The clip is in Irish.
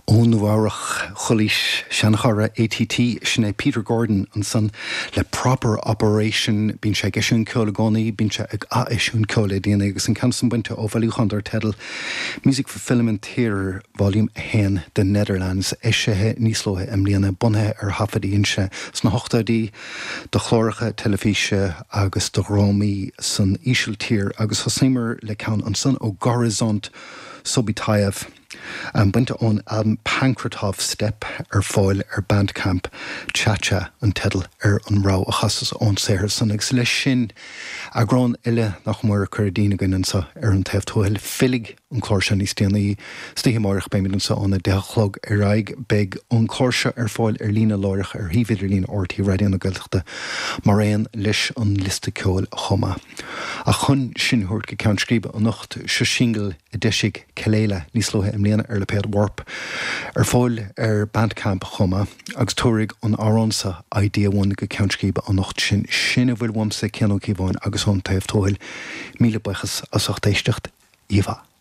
Ónmharach cholis Shanachara ATT sinna Peter Gordon an san le proper operation bín sé geisiún ceola gcónaí bín sé ag isisiún ceola déana agus an cansan buinte ó bhfuilúchandar tedal Music for Film and Theatre Volume 10 the Netherlands isithe níos lóthe am líana bunathe ar hafadaíonn se sna hochtaidí do chlóracha telefíse agus do Rómaí san ísiltír agus hosimar le ceann an san ó Gorizont Sobitayev buinte ón album Pankratov Step ar fáil ar Bandcamp Chacha an tedal ar an rá a chasas ón séir san agus leis sin a grán ile nach mór chuir dína gainan sa ar an taobhtóil filig an chlóirse níos déanaí stíhe máireach béimidan sa óna dechlog ar aig beg an chlóirse ar fáil ar lína láireach ar hívidir lína ortaí radiona gailteachta mar réon leis an lista ceoil chuma. A chun sin thuirt go ceann scríbe an nocht se single i deisig celéile níos lóthe am líana ar le pead warp ar fáil ar Bandcamp chuma agus túraigh an árónsa idea one go ceann scríbe an nocht sin a bhfuil wamsa ceanó cíbháin agus an taobhtóil míle buchas as 8 Iva.